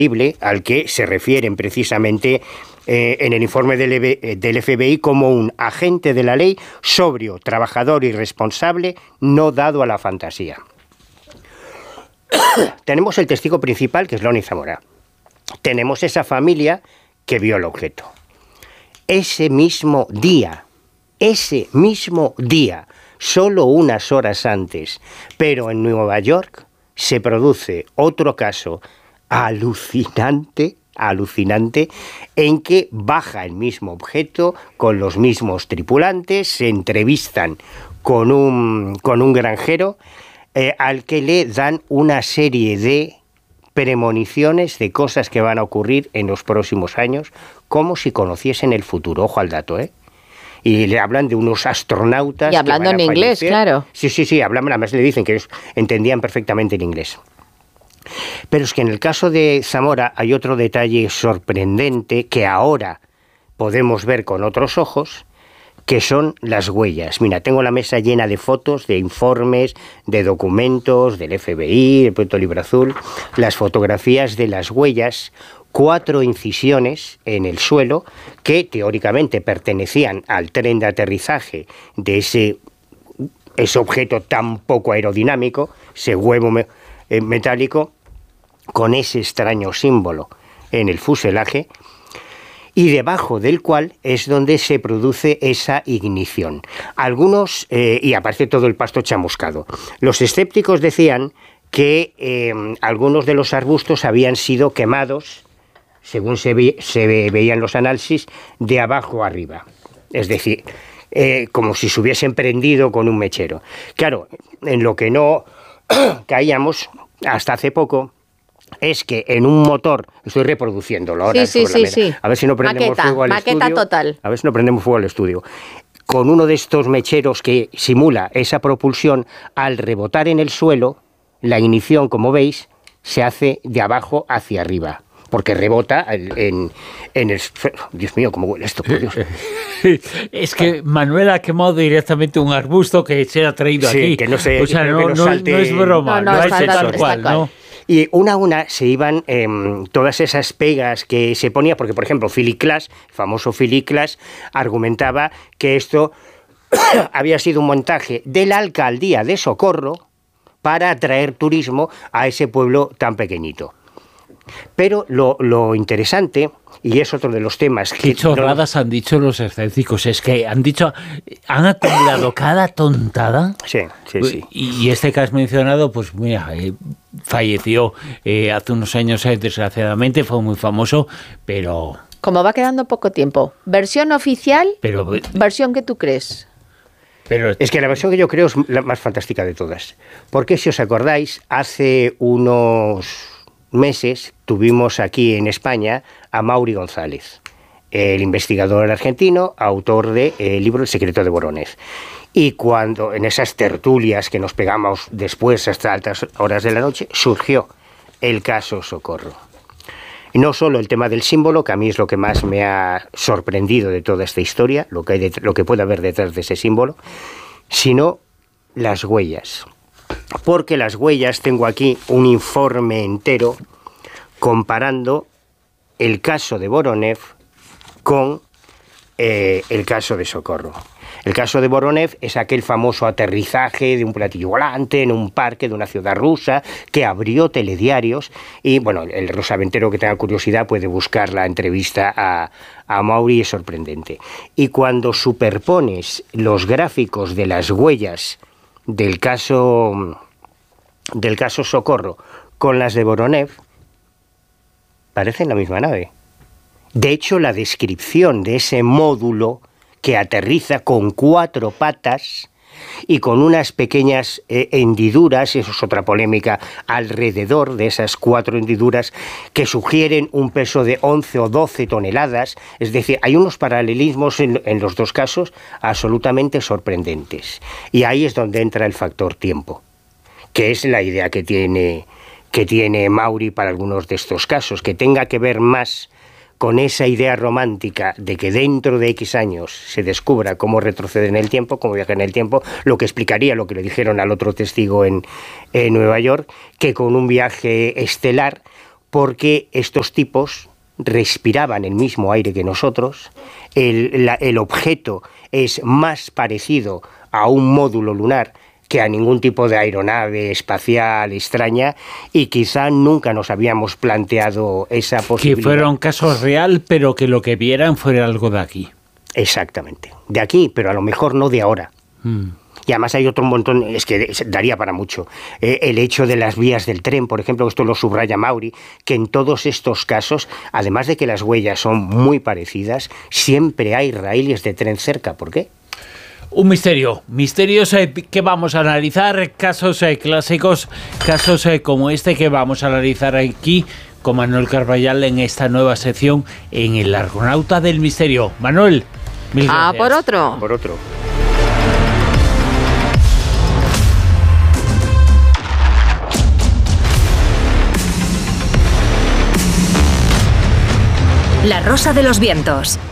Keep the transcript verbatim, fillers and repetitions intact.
al que se refieren precisamente eh, en el informe del, del F B I como un agente de la ley, sobrio, trabajador y responsable, no dado a la fantasía. Tenemos el testigo principal, que es Lonnie Zamora. Tenemos esa familia que vio el objeto. Ese mismo día, ese mismo día, solo unas horas antes, pero en Nueva York se produce otro caso alucinante, alucinante, en que baja el mismo objeto con los mismos tripulantes, se entrevistan con un, con un granjero eh, al que le dan una serie de premoniciones de cosas que van a ocurrir en los próximos años, como si conociesen el futuro. Ojo al dato, ¿eh? Y le hablan de unos astronautas. Y hablando que van a en inglés, fallecer. claro. Sí, sí, sí, hablan, además le dicen que ellos entendían perfectamente el inglés. Pero es que en el caso de Zamora hay otro detalle sorprendente que ahora podemos ver con otros ojos, que son las huellas. Mira, tengo la mesa llena de fotos, de informes, de documentos del F B I, del Proyecto Libro Azul, las fotografías de las huellas, cuatro incisiones en el suelo que teóricamente pertenecían al tren de aterrizaje de ese, ese objeto tan poco aerodinámico, ese huevo me, eh, metálico, con ese extraño símbolo en el fuselaje, y debajo del cual es donde se produce esa ignición. Algunos, eh, y aparte todo el pasto chamuscado, los escépticos decían que eh, algunos de los arbustos habían sido quemados, según se, ve, se ve, veían los análisis, de abajo arriba. Es decir, eh, como si se hubiesen prendido con un mechero. Claro, en lo que no caíamos hasta hace poco es que en un motor, estoy reproduciéndolo ahora, sí, sí, sí, sí. a ver si no prendemos maqueta, fuego al maqueta estudio. Total. A ver si no prendemos fuego al estudio. Con uno de estos mecheros que simula esa propulsión, al rebotar en el suelo, la ignición, como veis, se hace de abajo hacia arriba. Porque rebota en, en, en el... Dios mío, ¿cómo huele esto? Por Dios. Es que Manuel ha quemado directamente un arbusto que se ha traído sí, aquí. Que no se, o sea, no, no, no, salte... no es broma, no, no, no es tal cual, ¿no? Y una a una se iban eh, todas esas pegas que se ponía, porque por ejemplo Philip Glass, el famoso Philip Glass, argumentaba que esto había sido un montaje de la alcaldía de Socorro para atraer turismo a ese pueblo tan pequeñito. Pero lo, lo interesante, y es otro de los temas... Qué que chorradas no... han dicho los escépticos, es que han dicho, han acumulado cada tontada. Sí, sí, sí. Y este que has mencionado, pues mira, eh, falleció eh, hace unos años, eh, desgraciadamente, fue muy famoso, pero... Como va quedando poco tiempo, ¿versión oficial? Pero, ¿versión que tú crees? Pero... Es que la versión que yo creo es la más fantástica de todas. Porque si os acordáis, hace unos meses tuvimos aquí en España a Mauri González, el investigador argentino, autor del de, eh, libro El secreto de Voronezh. Y cuando en esas tertulias que nos pegamos después hasta altas horas de la noche, surgió el caso Socorro. Y no solo el tema del símbolo, que a mí es lo que más me ha sorprendido de toda esta historia, lo que, hay de, lo que puede haber detrás de ese símbolo, sino las huellas. Porque las huellas, tengo aquí un informe entero comparando el caso de Voronezh con eh, el caso de Socorro. El caso de Voronezh es aquel famoso aterrizaje de un platillo volante en un parque de una ciudad rusa que abrió telediarios y, bueno, el rosaventero que tenga curiosidad puede buscar la entrevista a, a Mauri, es sorprendente. Y cuando superpones los gráficos de las huellas del caso, del caso Socorro con las de Voronezh, parecen la misma nave. De hecho, la descripción de ese módulo que aterriza con cuatro patas y con unas pequeñas eh, hendiduras, eso es otra polémica, alrededor de esas cuatro hendiduras que sugieren un peso de once o doce toneladas. Es decir, hay unos paralelismos en, en los dos casos absolutamente sorprendentes. Y ahí es donde entra el factor tiempo, que es la idea que tiene, que tiene Mauri para algunos de estos casos, que tenga que ver más con esa idea romántica de que dentro de X años se descubra cómo retrocede en el tiempo, cómo viaja en el tiempo, lo que explicaría lo que le dijeron al otro testigo en, en Nueva York, que con un viaje estelar porque estos tipos respiraban el mismo aire que nosotros, el, la, el objeto es más parecido a un módulo lunar que a ningún tipo de aeronave espacial extraña, y quizá nunca nos habíamos planteado esa posibilidad. Que fuera un caso real, pero que lo que vieran fuera algo de aquí. Exactamente, de aquí, pero a lo mejor no de ahora. Mm. Y además hay otro montón, es que daría para mucho. Eh, el hecho de las vías del tren, por ejemplo, esto lo subraya Mauri, que en todos estos casos, además de que las huellas son muy parecidas, siempre hay raíles de tren cerca. ¿Por qué? Un misterio, misterios eh, que vamos a analizar, casos eh, clásicos, casos eh, como este que vamos a analizar aquí con Manuel Carballal en esta nueva sección en El Argonauta del Misterio. Manuel, mil gracias. Ah, por otro. Por otro. La Rosa de los Vientos.